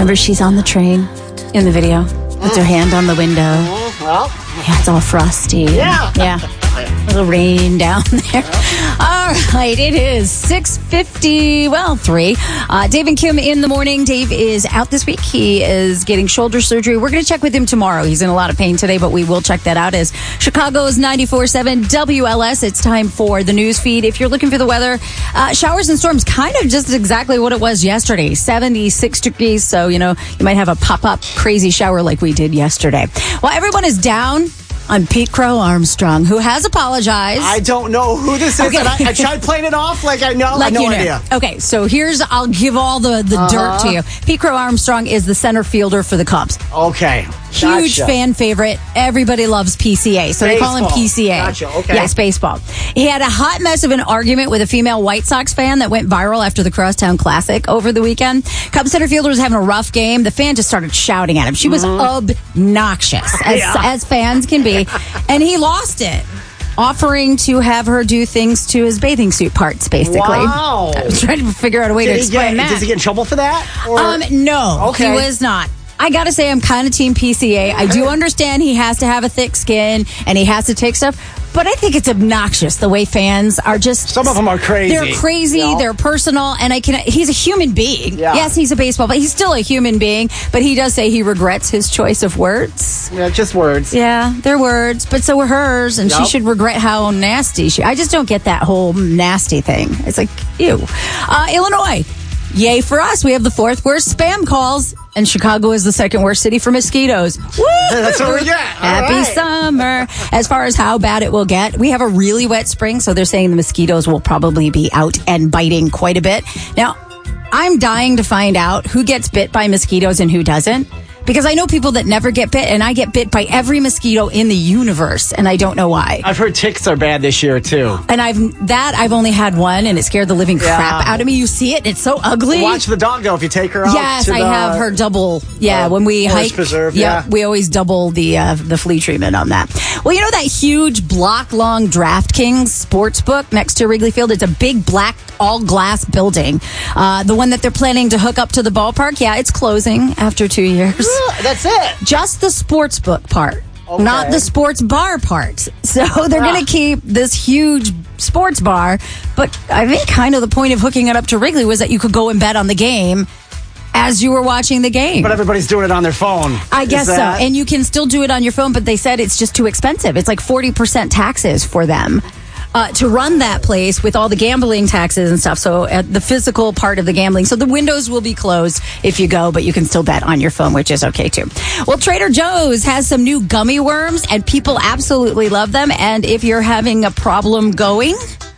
Remember, she's on the train in the video. Puts her hand on the window. Well, yeah, it's all frosty. Yeah. A little rain down there. All right, it is 6:53. Dave and Kim in the morning. Dave is out this week. He is getting shoulder surgery. We're going to check with him tomorrow. He's in a lot of pain today, but we will check that out. As Chicago's 94.7 WLS, it's time for the news feed. If you're looking for the weather, showers and storms, kind of just exactly what it was yesterday. 76 degrees, so, you might have a pop-up crazy shower like we did yesterday. Well, everyone is down on Pete Crow Armstrong, who has apologized. I don't know who this is. Okay. And I tried playing it off like I know. Like I have no idea. Okay, so I'll give all the dirt to you. Pete Crow Armstrong is the center fielder for the Cubs. Okay. Huge fan favorite. Everybody loves PCA, so baseball. they call him PCA. Gotcha, okay. Yes, baseball. He had a hot mess of an argument with a female White Sox fan that went viral after the Crosstown Classic over the weekend. Cubs center fielder was having a rough game. The fan just started shouting at him. She was obnoxious, as fans can be, and he lost it, offering to have her do things to his bathing suit parts, basically. Wow. I was trying to figure out a way to explain that. Does he get in trouble for that? Or? No, okay. He was not. I got to say, I'm kind of team PCA. I do understand he has to have a thick skin and he has to take stuff, but I think it's obnoxious the way fans are just... Some of them are crazy. They're crazy, they're personal, and he's a human being. Yeah. Yes, he's a baseball, but he's still a human being, but he does say he regrets his choice of words. Yeah, just words. Yeah, they're words, but so are hers, and she should regret how nasty I just don't get that whole nasty thing. It's like, ew. Illinois. Yay for us. We have the fourth worst spam calls, and Chicago is the second worst city for mosquitoes. Woo! That's what we get. Happy summer. As far as how bad it will get, we have a really wet spring, so they're saying the mosquitoes will probably be out and biting quite a bit. Now, I'm dying to find out who gets bit by mosquitoes and who doesn't. Because I know people that never get bit, and I get bit by every mosquito in the universe, and I don't know why. I've heard ticks are bad this year, too. And I've only had one, and it scared the living crap out of me. You see it? It's so ugly. Watch the dog, though, if you take her out. Yes, I have her double. Yeah, when we hike. Preserve, we always double the flea treatment on that. Well, you know that huge block-long DraftKings sports book next to Wrigley Field? It's a big black all-glass building. The one that they're planning to hook up to the ballpark, it's closing after 2 years. That's it. Just the sports book part. Okay. Not the sports bar part. So they're going to keep this huge sports bar. But I think kind of the point of hooking it up to Wrigley was that you could go and bet on the game as you were watching the game. But everybody's doing it on their phone. I guess so. And you can still do it on your phone, but they said it's just too expensive. It's like 40% taxes for them. To run that place with all the gambling taxes and stuff. So the physical part of the gambling. So the windows will be closed if you go, but you can still bet on your phone, which is okay too. Well, Trader Joe's has some new gummy worms and people absolutely love them. And if you're having a problem going,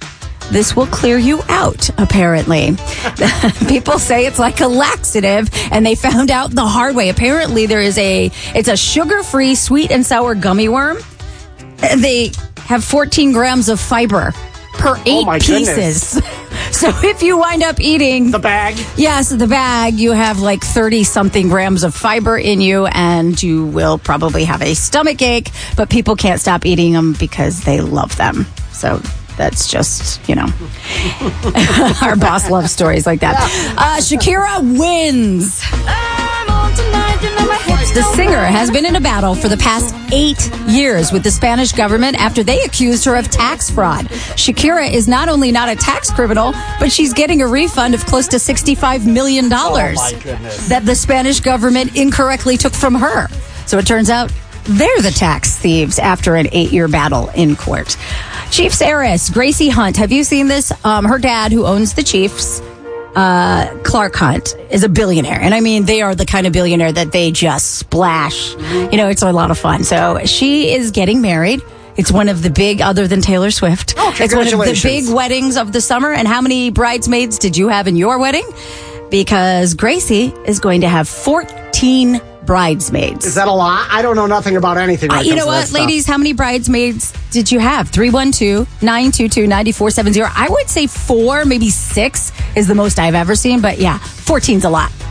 this will clear you out, apparently. People say it's like a laxative, and they found out the hard way. Apparently it's a sugar-free sweet and sour gummy worm. They have 14 grams of fiber per 8 pieces. So if you wind up eating... The bag? Yes, the bag, you have like 30-something grams of fiber in you, and you will probably have a stomach ache, but people can't stop eating them because they love them. So that's just, our boss loves stories like that. Shakira wins. The singer has been in a battle for the past 8 years with the Spanish government after they accused her of tax fraud. Shakira is not only not a tax criminal, but she's getting a refund of close to $65 million that the Spanish government incorrectly took from her. So it turns out they're the tax thieves after an 8-year battle in court. Chiefs heiress Gracie Hunt. Have you seen this? Her dad, who owns the Chiefs, Clark Hunt, is a billionaire. And I mean, they are the kind of billionaire that they just splash. It's a lot of fun. So she is getting married. It's one of the big, other than Taylor Swift. Oh, it's one of the big weddings of the summer. And how many bridesmaids did you have in your wedding? Because Gracie is going to have 14 bridesmaids. Is that a lot? I don't know nothing about anything. You know what, ladies? How many bridesmaids did you have? 312-922-9470. I would say 4, maybe 6 is the most I've ever seen. But yeah, 14's a lot.